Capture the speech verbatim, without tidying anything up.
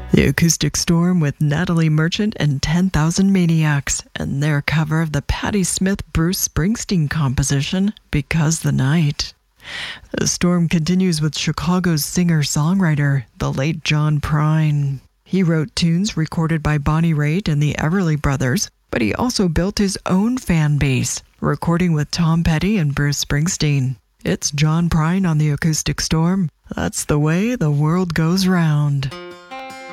The Acoustic Storm with Natalie Merchant and ten thousand Maniacs, and their cover of the Patti Smith-Bruce Springsteen composition, Because the Night. The Storm continues with Chicago's singer-songwriter, the late John Prine. He wrote tunes recorded by Bonnie Raitt and the Everly Brothers, but he also built his own fan base, recording with Tom Petty and Bruce Springsteen. It's John Prine on the Acoustic Storm. That's the way the world goes round.